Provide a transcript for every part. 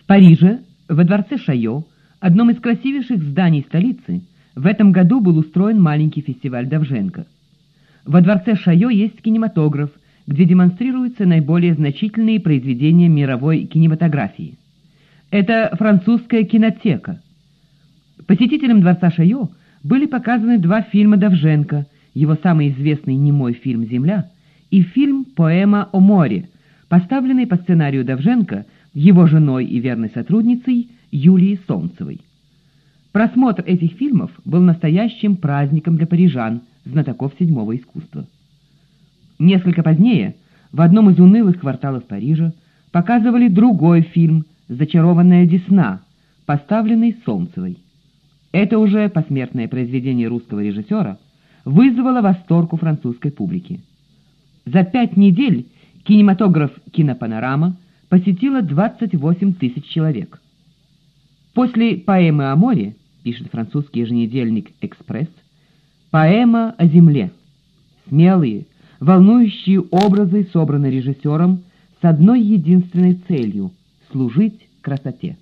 В Париже, во дворце Шайо, одном из красивейших зданий столицы, в этом году был устроен маленький фестиваль Довженко. Во дворце Шайо есть кинематограф, где демонстрируются наиболее значительные произведения мировой кинематографии. Это французская кинотека. Посетителям дворца Шайо были показаны два фильма Довженко, его самый известный немой фильм «Земля» и фильм «Поэма о море», поставленный по сценарию Довженко его женой и верной сотрудницей Юлией Солнцевой. Просмотр этих фильмов был настоящим праздником для парижан, знатоков седьмого искусства. Несколько позднее в одном из унылых кварталов Парижа показывали другой фильм «Зачарованная Десна», поставленный Солнцевой. Это уже посмертное произведение русского режиссера вызвало восторг у французской публики. За 5 недель кинематограф «Кинопанорама» посетило 28 тысяч человек. После «Поэмы о море», пишет французский еженедельник «Экспресс», «Поэма о земле». Смелые, волнующие образы собраны режиссером с одной единственной целью — служить красоте.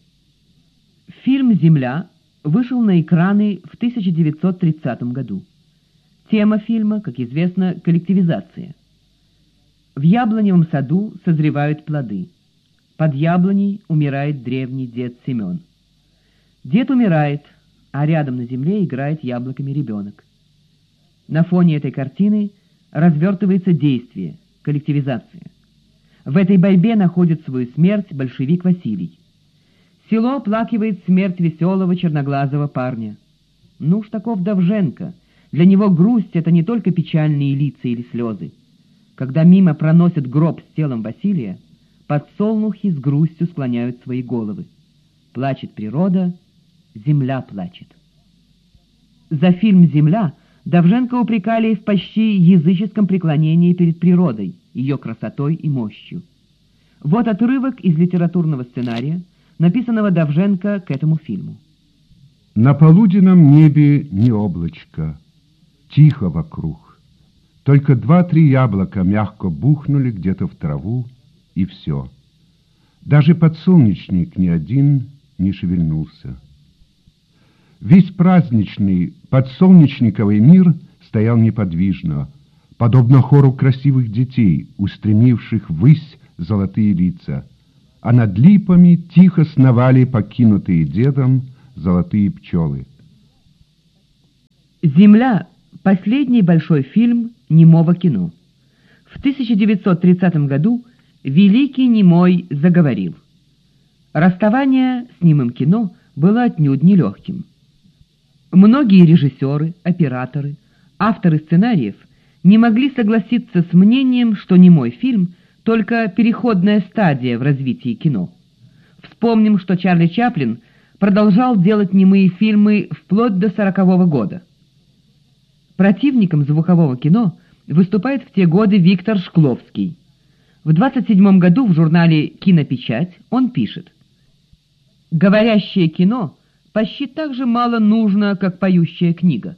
Фильм «Земля» вышел на экраны в 1930 году. Тема фильма, как известно, коллективизация. В яблоневом саду созревают плоды. Под яблоней умирает древний дед Семен. Дед умирает, а рядом на земле играет яблоками ребенок. На фоне этой картины развертывается действие, коллективизация. В этой борьбе находит свою смерть большевик Василий. Село оплакивает смерть веселого черноглазого парня. Ну уж таков Довженко. Для него грусть — это не только печальные лица или слезы. Когда мимо проносят гроб с телом Василия, подсолнухи с грустью склоняют свои головы. Плачет природа, земля плачет. За фильм «Земля» Довженко упрекали в почти языческом преклонении перед природой, ее красотой и мощью. Вот отрывок из литературного сценария, написанного Довженко к этому фильму. На полуденном небе не облачко, тихо вокруг. Только 2-3 яблока мягко бухнули где-то в траву, и все. Даже подсолнечник ни один не шевельнулся. Весь праздничный подсолнечниковый мир стоял неподвижно, подобно хору красивых детей, устремивших ввысь золотые лица, а над липами тихо сновали покинутые дедом золотые пчелы. «Земля» — последний большой фильм немого кино. В 1930 году великий немой заговорил. Расставание с немым кино было отнюдь нелегким. Многие режиссеры, операторы, авторы сценариев не могли согласиться с мнением, что немой фильм — только переходная стадия в развитии кино. Вспомним, что Чарли Чаплин продолжал делать немые фильмы вплоть до 1940 года. Противником звукового кино выступает в те годы Виктор Шкловский. В 1927 году в журнале «Кинопечать» он пишет: «Говорящее кино почти так же мало нужно, как поющая книга».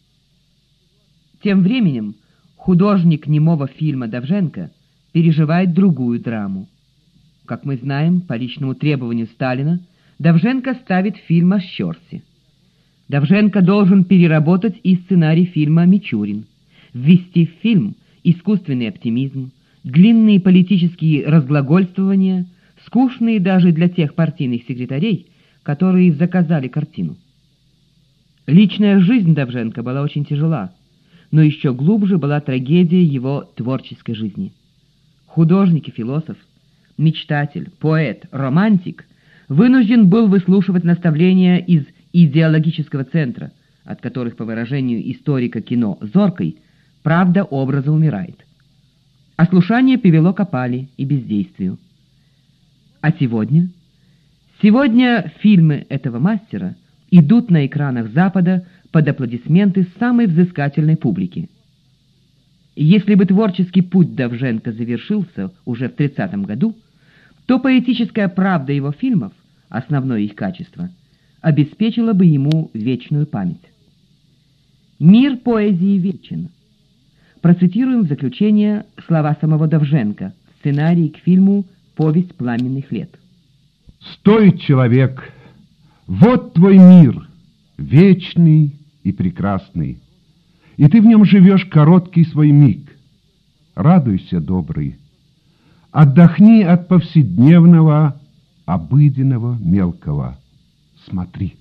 Тем временем художник немого фильма Довженко переживает другую драму. Как мы знаем, по личному требованию Сталина, Довженко ставит фильм о Щорсе. Довженко должен переработать и сценарий фильма «Мичурин», ввести в фильм искусственный оптимизм, длинные политические разглагольствования, скучные даже для тех партийных секретарей, которые заказали картину. Личная жизнь Довженко была очень тяжела, но еще глубже была трагедия его творческой жизни. Художник и философ, мечтатель, поэт, романтик вынужден был выслушивать наставления из идеологического центра, от которых, по выражению историка кино Зоркой, правда образа умирает. Ослушание привело к опале и бездействию. А сегодня? Сегодня фильмы этого мастера идут на экранах Запада под аплодисменты самой взыскательной публики. Если бы творческий путь Довженко завершился уже в 1930 году, то поэтическая правда его фильмов, основное их качество, обеспечила бы ему вечную память. Мир поэзии вечен. Процитируем в заключение слова самого Довженко в сценарии к фильму «Повесть пламенных лет». Стой, человек! Вот твой мир, вечный и прекрасный, и ты в нем живешь короткий свой миг. Радуйся, добрый, отдохни от повседневного, обыденного, мелкого. Смотри.